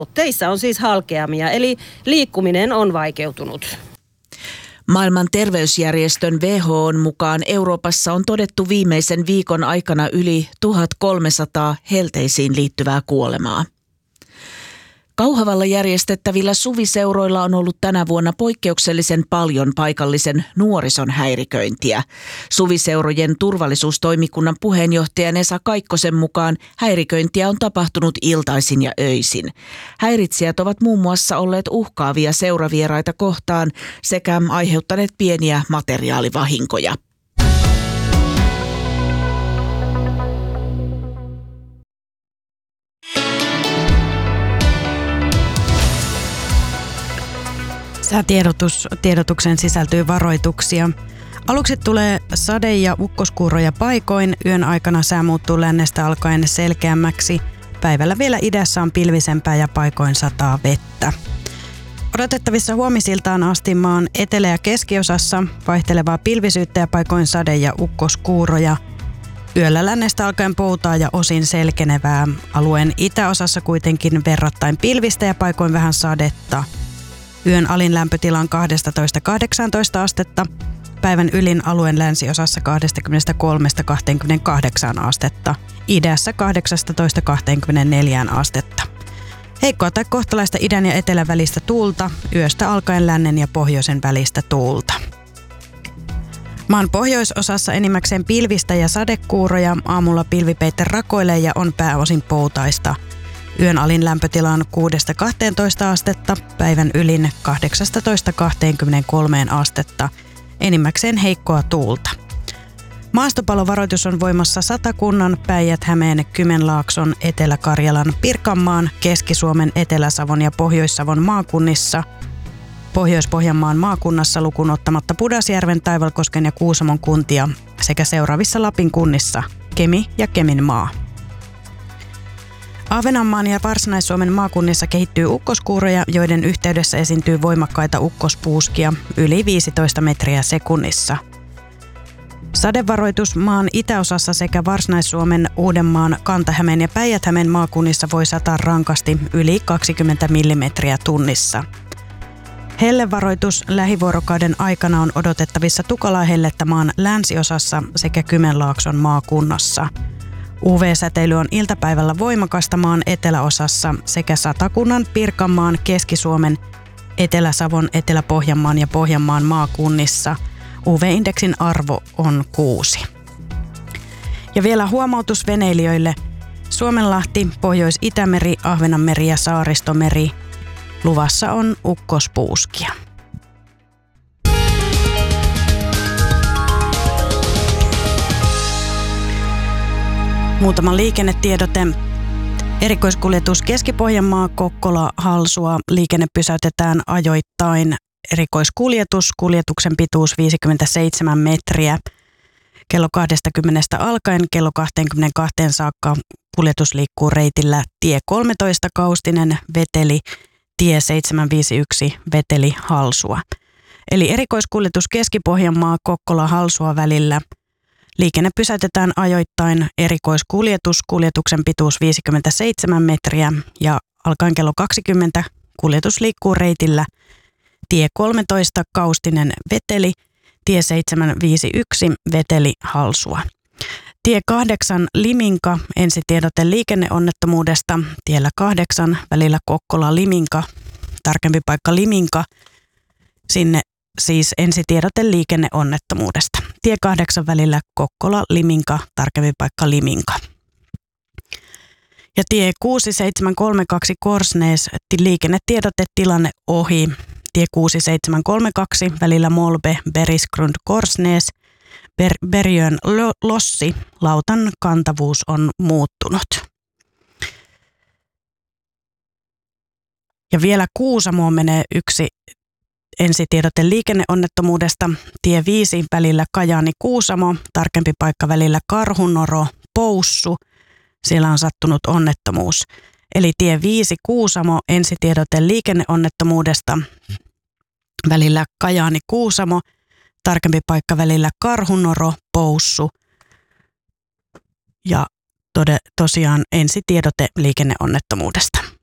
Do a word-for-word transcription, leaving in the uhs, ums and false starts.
Teissä on siis halkeamia, eli liikkuminen on vaikeutunut. Maailman terveysjärjestön W H O:n mukaan Euroopassa on todettu viimeisen viikon aikana yli tuhatkolmesataa helteisiin liittyvää kuolemaa. Kauhavalla järjestettävillä suviseuroilla on ollut tänä vuonna poikkeuksellisen paljon paikallisen nuorison häiriköintiä. Suviseurojen turvallisuustoimikunnan puheenjohtajan Esa Kaikkosen mukaan häiriköintiä on tapahtunut iltaisin ja öisin. Häiritsijät ovat muun muassa olleet uhkaavia seuravieraita kohtaan sekä aiheuttaneet pieniä materiaalivahinkoja. Säätiedotus, tiedotukseen sisältyy varoituksia. Aluksi tulee sade- ja ukkoskuuroja paikoin. Yön aikana sää muuttuu lännestä alkaen selkeämmäksi. Päivällä vielä idässä on pilvisempää ja paikoin sataa vettä. Odotettavissa huomisiltaan asti maan etelä- ja keskiosassa vaihtelevaa pilvisyyttä ja paikoin sade- ja ukkoskuuroja. Yöllä lännestä alkaen poutaa ja osin selkenevää. Alueen itäosassa kuitenkin verrattain pilvistä ja paikoin vähän sadetta. Yön alin lämpötila on kaksitoista kahdeksantoista astetta, päivän ylin alueen länsiosassa kaksikymmentäkolme kaksikymmentäkahdeksan astetta, idässä kahdeksantoista kaksikymmentäneljä astetta. Heikkoa tai kohtalaista idän ja etelän välistä tuulta, yöstä alkaen lännen ja pohjoisen välistä tuulta. Maan pohjoisosassa enimmäkseen pilvistä ja sadekuuroja, aamulla pilvipeite rakoilee ja on pääosin poutaista. Yön alin lämpötila on kuudesta kahteentoista astetta, päivän ylin kahdeksasta kaksikymmentäkolme astetta, enimmäkseen heikkoa tuulta. Maastopalovaroitus on voimassa Satakunnan, Päijät-Hämeen, Kymenlaakson, Etelä-Karjalan, Pirkanmaan, Keski-Suomen, Etelä-Savon ja Pohjois-Savon maakunnissa, Pohjois-Pohjanmaan maakunnassa lukuun ottamatta Pudasjärven, Taivalkosken ja Kuusamon kuntia sekä seuraavissa Lapin kunnissa Kemi ja Keminmaa. Ahvenanmaan ja Varsinais-Suomen maakunnissa kehittyy ukkoskuuroja, joiden yhteydessä esiintyy voimakkaita ukkospuuskia yli viisitoista metriä sekunnissa. Sadevaroitus maan itäosassa sekä Varsinais-Suomen, Uudenmaan, Kanta-Hämeen ja Päijät-Hämeen maakunnissa voi sataa rankasti yli kaksikymmentä millimetriä tunnissa. Hellevaroitus lähivuorokauden aikana on odotettavissa tukalaa hellettä maan länsiosassa sekä Kymenlaakson maakunnassa. U V-säteily on iltapäivällä voimakasta maan eteläosassa sekä Satakunnan, Pirkanmaan, Keski-Suomen, Etelä-Savon, Etelä-Pohjanmaan ja Pohjanmaan maakunnissa. U V-indeksin arvo on kuusi. Ja vielä huomautus veneilijöille. Suomenlahti, Pohjois-Itämeri, Ahvenanmeri ja Saaristomeri. Luvassa on ukkospuuskia. Muutama liikennetiedote. Erikoiskuljetus Keski-Pohjanmaa, Kokkola, Halsua. Liikenne pysäytetään ajoittain. Erikoiskuljetus, kuljetuksen pituus viisikymmentäseitsemän metriä. Kello kaksikymmentä alkaen kello kaksikymmentäkaksi saakka kuljetus liikkuu reitillä tie kolmetoista Kaustinen, Veteli, tie seitsemänsataaviisikymmentäyksi, Veteli, Halsua. Eli erikoiskuljetus Keski-Pohjanmaa, Kokkola, Halsua välillä. Liikenne pysäytetään ajoittain. Erikoiskuljetus, kuljetuksen pituus viisikymmentäseitsemän metriä ja alkaen kello kaksikymmentä kuljetus liikkuu reitillä tie kolmetoista Kaustinen, Veteli, tie seitsemänsataaviisikymmentäyksi, Veteli, Halsua. Tie kahdeksan Liminka, ensitiedote liikenneonnettomuudesta, tiellä kahdeksan välillä Kokkola-Liminka, tarkempi paikka Liminka, sinne siis ensitiedote liikenneonnettomuudesta. Tie kahdeksan välillä Kokkola-Liminka, tarkempi paikka Liminka. Ja tie kuusi seitsemän kolme kaksi Korsnäs, liikennetiedote tilanne ohi. Tie kuusi seitsemän kolme kaksi välillä Molbe, Berisgrund, Korsnäs, Ber- Berjön Lossi, lautan kantavuus on muuttunut. Ja vielä Kuusamoon menee yksi ensitiedote liikenneonnettomuudesta. Tie viisi välillä Kajaani-Kuusamo, tarkempi paikka välillä Karhunoro, Poussu. Siellä on sattunut onnettomuus. Eli tie viisi Kuusamo, ensitiedote liikenneonnettomuudesta välillä Kajaani-Kuusamo, tarkempi paikka välillä Karhunoro, Poussu. Ja tode, tosiaan ensitiedote liikenneonnettomuudesta.